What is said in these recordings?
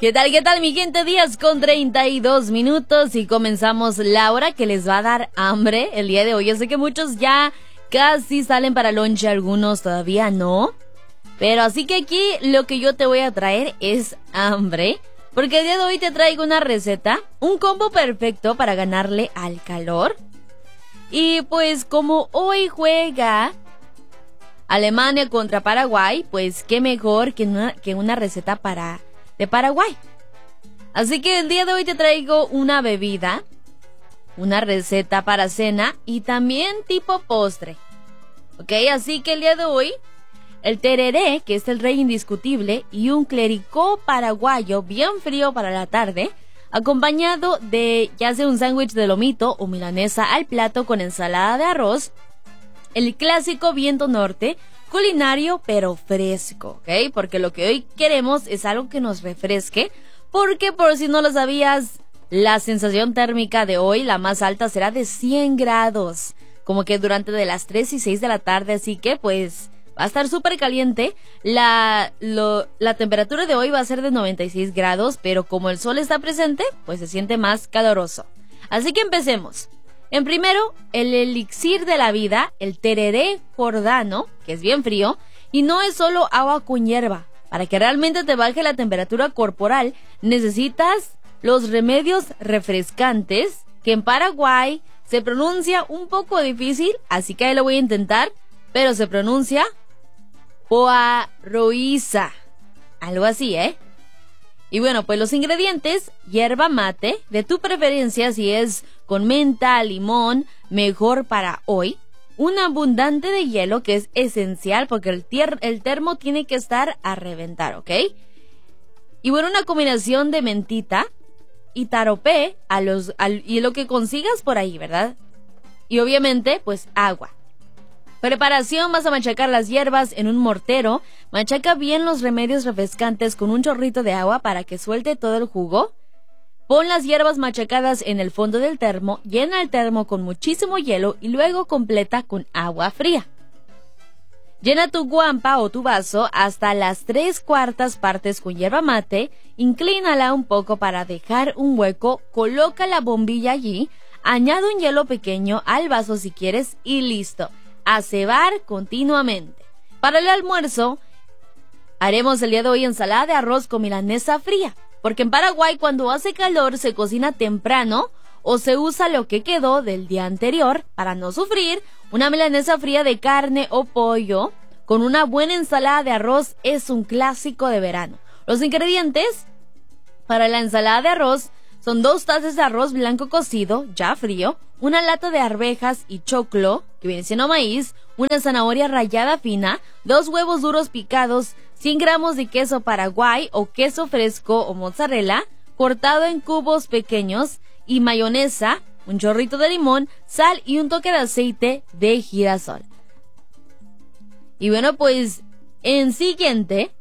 Qué tal, mi gente? 10:32 y comenzamos la hora que les va a dar hambre el día de hoy. Yo sé que muchos ya casi salen para lonche, algunos todavía no. Pero así que aquí lo que yo te voy a traer es hambre. Porque el día de hoy te traigo una receta, un combo perfecto para ganarle al calor. Y pues como hoy juega Alemania contra Paraguay, pues qué mejor que una receta de Paraguay. Así que el día de hoy te traigo una bebida, una receta para cena y también tipo postre. Ok, así que el día de hoy, el tereré, que es el rey indiscutible, y un clericó paraguayo bien frío para la tarde, acompañado de ya sea un sándwich de lomito o milanesa al plato con ensalada de arroz, el clásico viento norte, culinario pero fresco, ¿ok? Porque lo que hoy queremos es algo que nos refresque, porque por si no lo sabías, la sensación térmica de hoy, la más alta, será de 100 grados, como que durante de las 3 y 6 de la tarde, así que pues va a estar súper caliente. La temperatura de hoy va a ser de 96 grados, pero como el sol está presente, pues se siente más caloroso. Así que empecemos. En primero, el elixir de la vida, el tereré jordano, que es bien frío, y no es solo agua con hierba. Para que realmente te baje la temperatura corporal, necesitas los remedios refrescantes, que en Paraguay se pronuncia un poco difícil, así que ahí lo voy a intentar, pero se pronuncia poarroiza, algo así, ¿eh? Y bueno, pues los ingredientes: hierba mate, de tu preferencia, si es con menta, limón, mejor para hoy. Un abundante de hielo, que es esencial porque el termo tiene que estar a reventar, ¿ok? Y bueno, una combinación de mentita y taropé y lo que consigas por ahí, ¿verdad? Y obviamente, pues agua. Preparación: vas a machacar las hierbas en un mortero. Machaca bien los remedios refrescantes con un chorrito de agua para que suelte todo el jugo. Pon las hierbas machacadas en el fondo del termo, llena el termo con muchísimo hielo y luego completa con agua fría. Llena tu guampa o tu vaso hasta las 3/4 partes con hierba mate, inclínala un poco para dejar un hueco, coloca la bombilla allí, añade un hielo pequeño al vaso si quieres y listo. A cebar continuamente. Para el almuerzo, haremos el día de hoy ensalada de arroz con milanesa fría, porque en Paraguay cuando hace calor se cocina temprano o se usa lo que quedó del día anterior para no sufrir. Una milanesa fría de carne o pollo con una buena ensalada de arroz es un clásico de verano. Los ingredientes para la ensalada de arroz son 2 tazas de arroz blanco cocido, ya frío, una lata de arvejas y choclo, que viene siendo maíz, una zanahoria rallada fina, 2 huevos duros picados, 100 gramos de queso Paraguay o queso fresco o mozzarella, cortado en cubos pequeños, y mayonesa, un chorrito de limón, sal y un toque de aceite de girasol. Y bueno, pues en siguiente,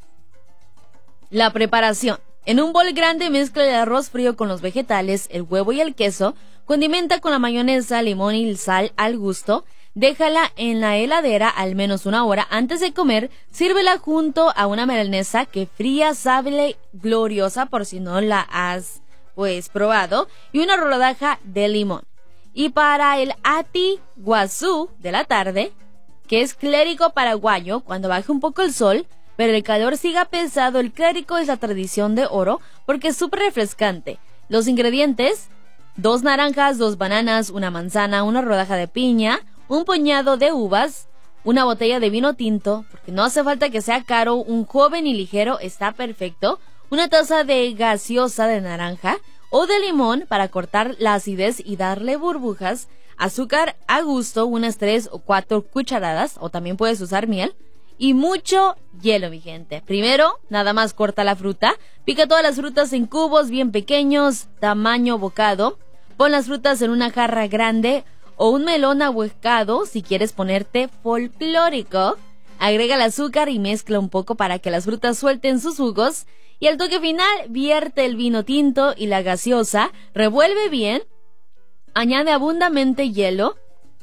la preparación. En un bol grande mezcla el arroz frío con los vegetales, el huevo y el queso, condimenta con la mayonesa, limón y sal al gusto, déjala en la heladera al menos 1 hora antes de comer, sírvela junto a una milanesa que fría sabe gloriosa por si no la has pues probado, y una rodaja de limón. Y para el ati guazú de la tarde, que es clérico paraguayo, cuando baje un poco el sol, pero el calor siga pesado, el clérico es la tradición de oro porque es súper refrescante. Los ingredientes: 2 naranjas, 2 bananas, una manzana, una rodaja de piña, un puñado de uvas, una botella de vino tinto, porque no hace falta que sea caro, un joven y ligero está perfecto, una taza de gaseosa de naranja o de limón para cortar la acidez y darle burbujas, azúcar a gusto, unas 3 o 4 cucharadas, o también puedes usar miel, y mucho hielo, mi gente. Primero, nada más corta la fruta, pica todas las frutas en cubos bien pequeños, tamaño bocado, pon las frutas en una jarra grande o un melón ahuecado si quieres ponerte folclórico, agrega el azúcar y mezcla un poco para que las frutas suelten sus jugos, y al toque final vierte el vino tinto y la gaseosa, revuelve bien, añade abundantemente hielo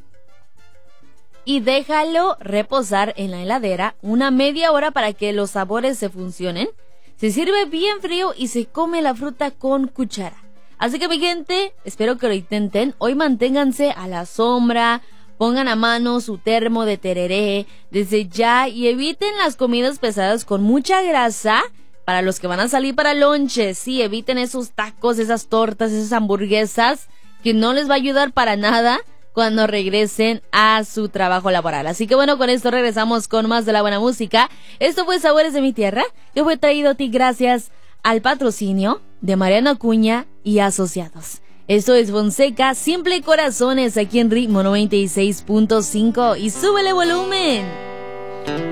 y déjalo reposar en la heladera una media hora para que los sabores se fusionen. Se sirve bien frío y se come la fruta con cuchara. Así que mi gente, espero que lo intenten. Hoy manténganse a la sombra, pongan a mano su termo de tereré desde ya y eviten las comidas pesadas con mucha grasa. Para los que van a salir para lonche, sí, eviten esos tacos, esas tortas, esas hamburguesas que no les va a ayudar para nada cuando regresen a su trabajo laboral. Así que bueno, con esto regresamos con más de la buena música. Esto fue Sabores de mi Tierra, que fue traído a ti gracias al patrocinio de Mariano Acuña y Asociados. Esto es Fonseca, Simple Corazones, aquí en Ritmo 96.5 y súbele volumen.